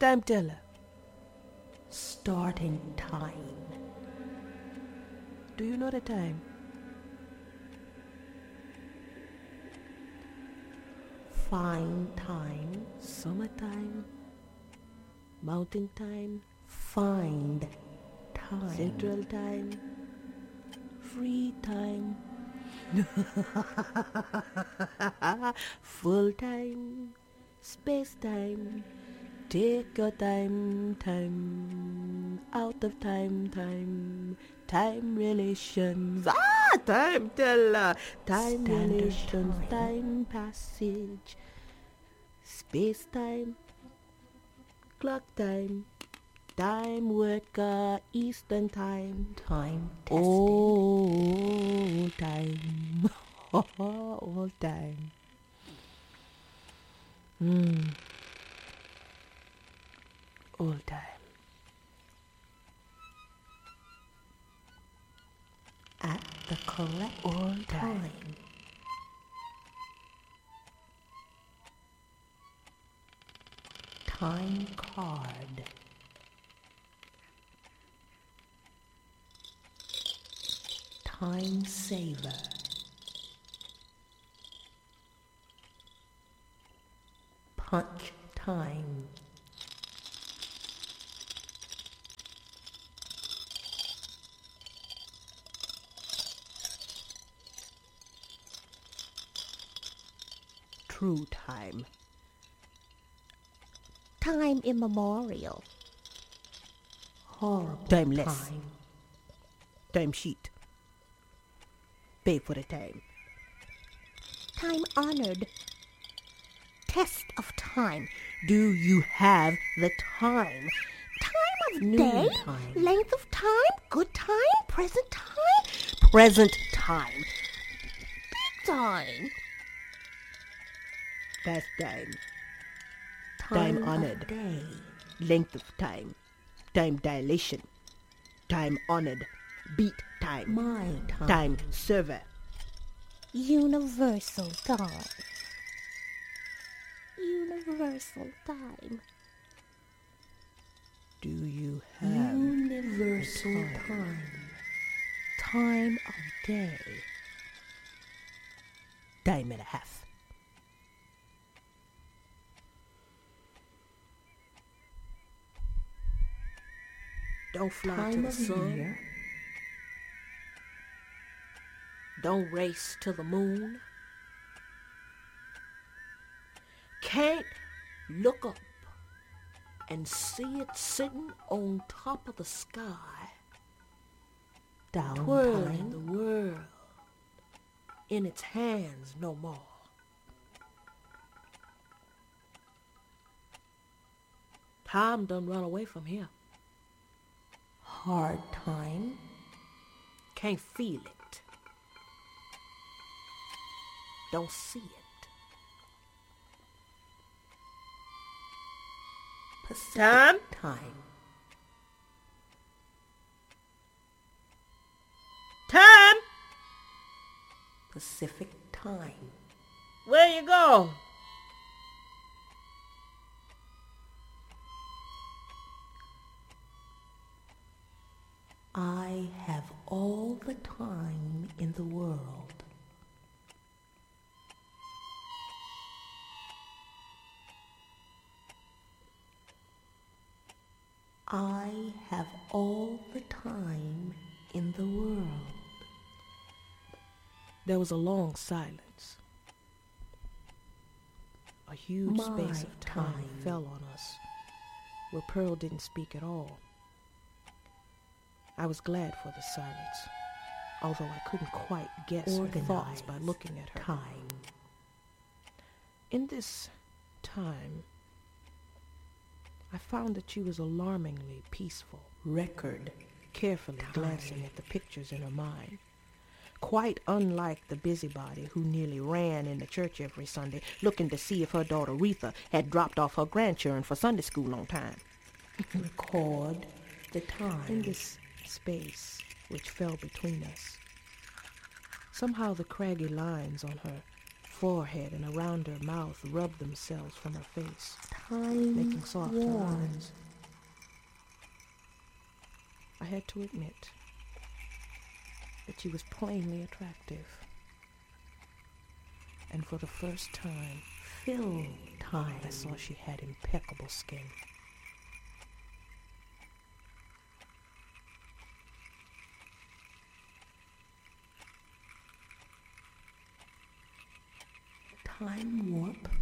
Time teller. Starting time. Do you know the time? Fine time. Summertime. Mountain time. Find time. Central time. Free time. Full time. Space time. Take your time, time. Out of time, time. Time relations. Time teller. Time Standard relations. time. Time passage. Space time. Clock time. Time worker. Eastern time. Time tested. All time. All time. All time. At the correct All time. time. Time card. Time saver. Punch time. True time. Time immemorial. Horrible Timeless. time. Time sheet. Pay for the time. Time honored. Test of time. Do you have the time? Time of Noon day. time. Length of time. Good time. Present time. Present time. Time. Past time. Time of honored. day. Length of time. Time dilation. Time honored. Beat time. My time. Time server. Universal time. Universal time. Do you have Universal time? time. Time of day? Time and a half. Don't fly to Time the of sun. year. Don't race to the moon. Can't look up and see it sitting on top of the sky, Down twirling time. the world in its hands no more. Time done run away from here. Hard time. Can't feel it. Don't see it. Pacific Time? time. Time? Pacific time. Where you go? I have all the time in the world. I have all the time in the world. There was a long silence. A huge My space of time time. fell on us, where Pearl didn't speak at all. I was glad for the silence, although I couldn't quite guess her thoughts by Organized looking at her. time. In this time, I found that she was alarmingly peaceful, Record. carefully glancing at the pictures in her mind. Quite unlike the busybody who nearly ran in the church every Sunday, looking to see if her daughter Retha had dropped off her grandchildren for Sunday school on time. Record the time. In this space which fell between us, somehow the craggy lines on her forehead and around her mouth rubbed themselves from her face. Time making soft warm. lines. I had to admit that she was plainly attractive. And for the first time, Fill time. I saw she had impeccable skin. Time warp